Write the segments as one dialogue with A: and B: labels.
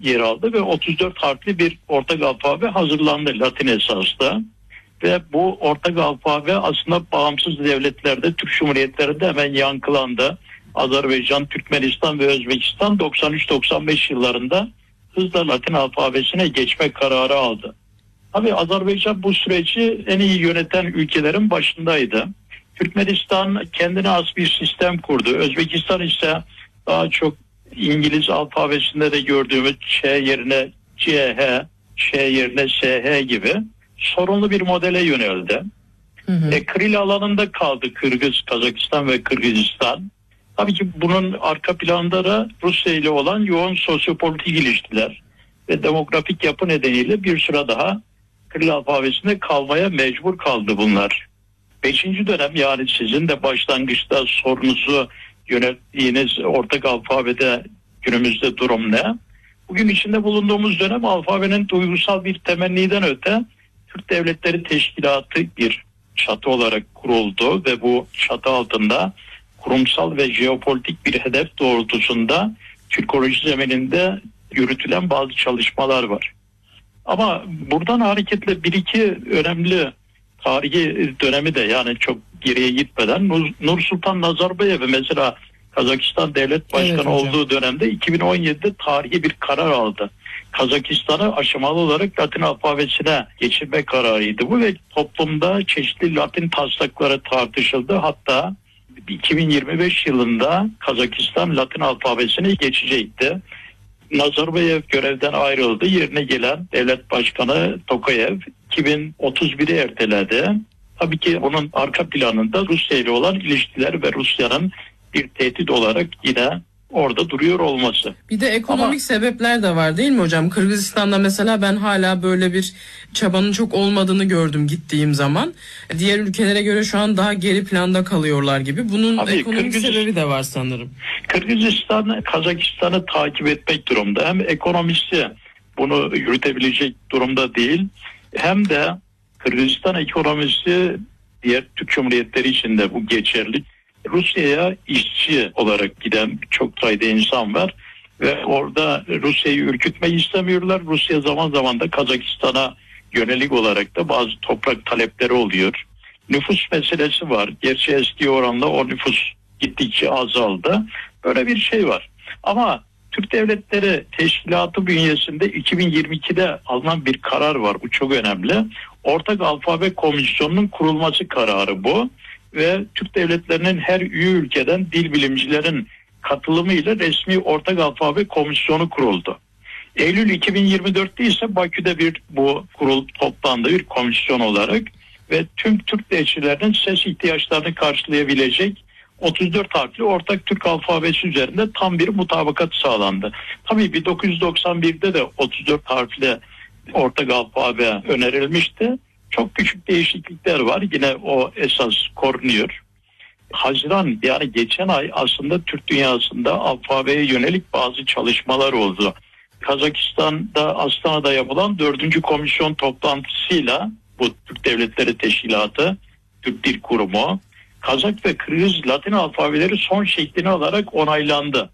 A: yer aldı ve 34 harfli bir ortak alfabe hazırlandı Latin esaslı. Ve bu ortak alfabe aslında bağımsız devletlerde, Türk Cumhuriyetlerinde hemen yankılandı. Azerbaycan, Türkmenistan ve Özbekistan 93-95 yıllarında hızla Latin alfabesine geçme kararı aldı. Tabii Azerbaycan bu süreci en iyi yöneten ülkelerin başındaydı. Türkmenistan kendine has bir sistem kurdu. Özbekistan ise daha çok İngiliz alfabesinde de gördüğümüz Ç yerine CH, Ş yerine SH gibi sorunlu bir modele yöneldi. Kiril alanında kaldı Kazakistan ve Kırgızistan. Tabii ki bunun arka planında da Rusya ile olan yoğun sosyopolitik ilişkiler ve demografik yapı nedeniyle bir süre daha Kiril alfabesinde kalmaya mecbur kaldı bunlar. 5. dönem, yani sizin de başlangıçta sorunuzu yönelttiğiniz ortak alfabede günümüzde durum ne? Bugün içinde bulunduğumuz dönem alfabenin duygusal bir temenniden öte Türk Devletleri Teşkilatı bir çatı olarak kuruldu ve bu çatı altında kurumsal ve jeopolitik bir hedef doğrultusunda Türkoloji zemininde yürütülen bazı çalışmalar var. Ama buradan hareketle bir iki önemli tarihi dönemi de, yani çok geriye gitmeden, Nursultan Nazarbayev'e mesela Kazakistan Devlet Başkanı olduğu dönemde 2017'de tarihi bir karar aldı. Kazakistan'ı aşamalı olarak Latin alfabesine geçirme kararıydı bu ve toplumda çeşitli Latin taslakları tartışıldı. Hatta 2025 yılında Kazakistan Latin alfabesine geçecekti. Nazarbayev görevden ayrıldı. Yerine gelen devlet başkanı Tokayev 2031'i erteledi. Tabii ki bunun arka planında Rusya ile olan ilişkiler ve Rusya'nın bir tehdit olarak yine orada duruyor olması.
B: Bir de ekonomik sebepler de var değil mi hocam? Kırgızistan'da mesela ben hala böyle bir çabanın çok olmadığını gördüm gittiğim zaman. Diğer ülkelere göre şu an daha geri planda kalıyorlar gibi. Bunun ekonomik sebebi de var sanırım.
A: Kırgızistan Kazakistan'ı takip etmek durumda. Hem ekonomisi bunu yürütebilecek durumda değil, hem de Kırgızistan ekonomisi diğer Türk Cumhuriyetleri için de bu geçerli. Rusya'ya işçi olarak giden çok sayıda insan var ve orada Rusya'yı ürkütmeyi istemiyorlar. Rusya zaman zaman da Kazakistan'a yönelik olarak da bazı toprak talepleri oluyor. Nüfus meselesi var. Gerçi eski oranla o nüfus gittikçe azaldı. Böyle bir şey var. Ama Türk Devletleri Teşkilatı bünyesinde 2022'de alınan bir karar var. Bu çok önemli. Ortak Alfabe Komisyonu'nun kurulması kararı bu. Ve Türk devletlerinin her üye ülkeden dil bilimcilerin katılımıyla resmi Ortak Alfabe Komisyonu kuruldu. Eylül 2024'te ise Bakü'de bu kurul toplandı bir komisyon olarak ve tüm Türk dilcilerinin ses ihtiyaçlarını karşılayabilecek 34 harfli ortak Türk alfabesi üzerinde tam bir mutabakat sağlandı. Tabii 1991'de de 34 harfli ortak alfabe önerilmişti. Çok küçük değişiklikler var. Yine o esas korunuyor. Haziran, yani geçen ay aslında Türk dünyasında alfabeye yönelik bazı çalışmalar oldu. Kazakistan'da Astana'da yapılan 4. komisyon toplantısıyla bu Türk Devletleri Teşkilatı, Türk Dil Kurumu, Kazak ve Kırgız Latin alfabeleri son şeklini alarak onaylandı.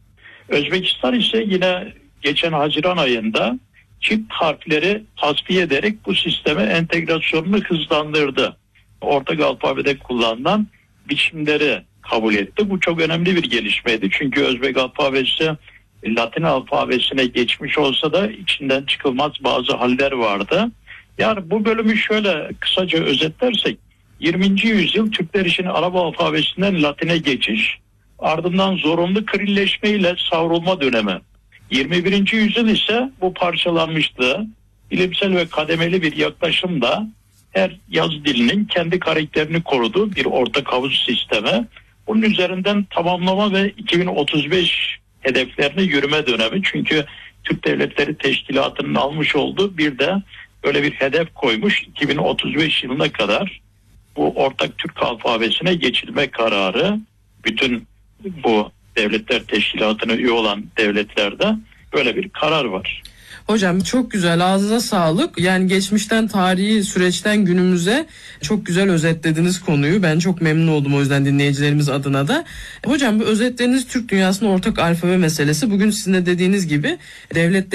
A: Özbekistan ise yine geçen Haziran ayında çift harfleri tasfiye ederek bu sisteme entegrasyonunu hızlandırdı. Ortak alfabede kullanılan biçimleri kabul etti. Bu çok önemli bir gelişmeydi. Çünkü Özbek alfabesi Latin alfabesine geçmiş olsa da içinden çıkılmaz bazı haller vardı. Yani bu bölümü şöyle kısaca özetlersek, 20. yüzyıl Türkler için Arap alfabesinden Latin'e geçiş, ardından zorunlu Kirilleşme ile savrulma dönemi. 21. yüzyıl ise bu parçalanmıştı. Bilimsel ve kademeli bir yaklaşımla her yaz dilinin kendi karakterini koruduğu bir ortak havuz sistemi. Bunun üzerinden tamamlama ve 2035 hedeflerine yürüme dönemi. Çünkü Türk Devletleri Teşkilatı'nın almış olduğu bir de böyle bir hedef koymuş. 2035 yılına kadar bu ortak Türk alfabesine geçilme kararı bütün bu Devletler Teşkilatı'na üye olan devletlerde böyle bir karar var.
B: Hocam çok güzel, ağzına sağlık. Yani geçmişten tarihi süreçten günümüze çok güzel özetlediniz konuyu. Ben çok memnun oldum o yüzden dinleyicilerimiz adına da. Hocam bu özetleriniz Türk dünyasının ortak alfabe meselesi. Bugün sizin de dediğiniz gibi devletler